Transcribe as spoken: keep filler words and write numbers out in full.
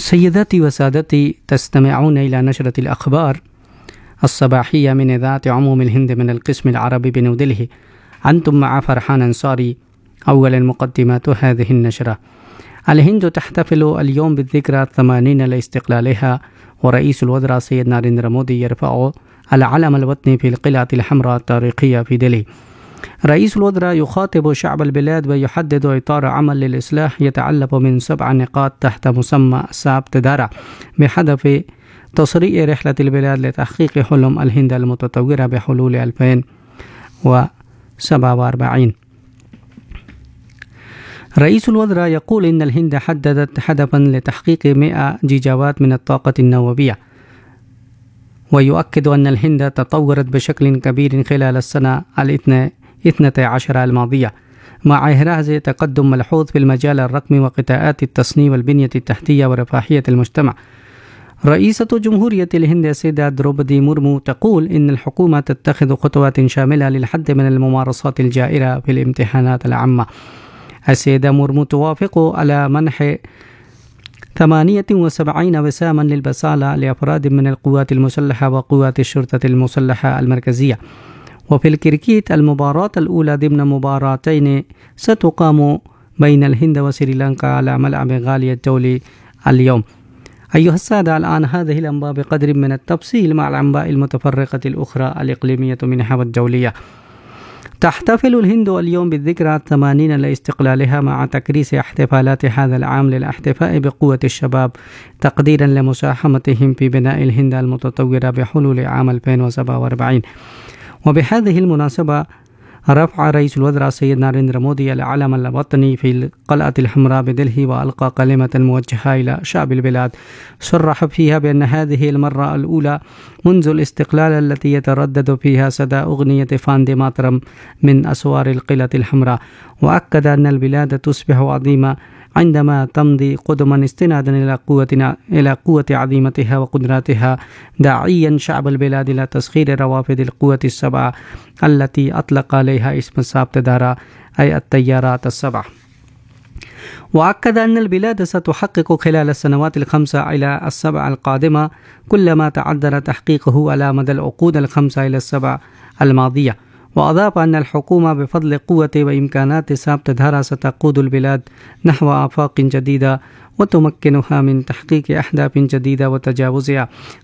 سيداتي وسادتي، تستمعون إلى نشرة الأخبار الصباحية من إذاعة عموم الهند من القسم العربي بنيودلهي. أنتم مع فرحان أنصاري. أولا مقدمات هذه النشرة. الهند تحتفل اليوم بالذكرى الثمانين لاستقلالها، ورئيس الوزراء سيد ناريندرا مودي يرفع العلم الوطني في القلعة الحمراء التاريخية في دلهي. رئيس الوزراء يخاطب شعب البلاد ويحدد إطار عمل للإصلاح يتعلق من سبع نقاط تحت مسمى سابت دارا، بهدف تسريع رحلة البلاد لتحقيق حلم الهند المتطورة بحلول ألفين وسبعة وأربعين. رئيس الوزراء يقول إن الهند حددت هدفا لتحقيق مئة جيجاوات من الطاقة النووية، ويؤكد أن الهند تطورت بشكل كبير خلال السنة الاثنى عشر الماضية، مع إحراز تقدم ملحوظ في المجال الرقمي وقطاعات التصنيع والبنية التحتية ورفاهية المجتمع. رئيسة جمهورية الهند السيدة دروبدي مورمو تقول إن الحكومة تتخذ خطوات شاملة للحد من الممارسات الجائرة في الامتحانات العامة. السيدة مورمو توافق على منح ثمانية وسبعين وساما للبسالة لأفراد من القوات المسلحة وقوات الشرطة المسلحة المركزية. وفي الكريكيت، المباراة الأولى ضمن مباراتين ستقام بين الهند وسريلانكا على ملعب غالي الدولي اليوم. أيها السادة، الآن هذه الأنباء بقدر من التفصيل مع الأنباء المتفرقة الأخرى الإقليمية منها والدولية. تحتفل الهند اليوم بالذكرى الثمانين لاستقلالها، مع تكريس احتفالات هذا العام للاحتفاء بقوة الشباب تقديرا لمساهمتهم في بناء الهند المتطورة بحلول عام ألفين وسبعة وأربعين. وبهذه المناسبة رفع رئيس الوزراء سيد ناريندرا مودي العلم الوطني في القلعة الحمراء بدلهي، وألقى كلمة موجهة إلى شعب البلاد صرح فيها بأن هذه المرة الأولى منذ الاستقلال التي يتردد فيها صدى أغنية فاندي ماترم من أسوار القلعة الحمراء، وأكد أن البلاد تصبح عظيمة عندما تمضي قدما استنادا إلى قوة إلى قوة عظيمتها وقدراتها، داعيا شعب البلاد إلى تسخير روافد القوة السبعة التي أطلق عليها اسم سابت دارا، أي التيارات السبع. وأكد أن البلاد ستحقق خلال السنوات الخمسة إلى السبع القادمة كل ما تعذر تحقيقه على مدى العقود الخمسة إلى السبع الماضية. وأضاف أن الحكومة بفضل قوة وإمكانات سابت دارا ستقود البلاد نحو آفاق جديدة وتمكنها من تحقيق أهداف جديدة وتجاوزها.